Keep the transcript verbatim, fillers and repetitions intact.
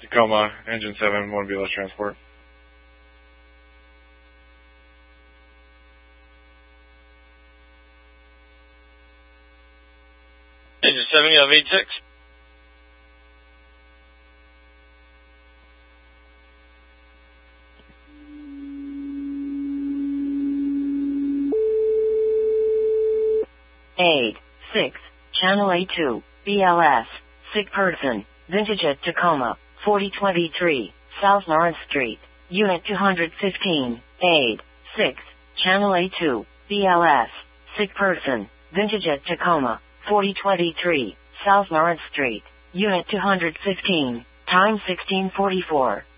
Tacoma, engine seven, one B L S transport. Engine seven, you have eight six. eight six, Channel A two, B L S, sick person, vintage at Tacoma, forty twenty-three, South Lawrence Street, Unit two fifteen, eight six, Channel A two, B L S, sick person, vintage at Tacoma, forty twenty-three, South Lawrence Street, Unit two fifteen, time sixteen forty-four.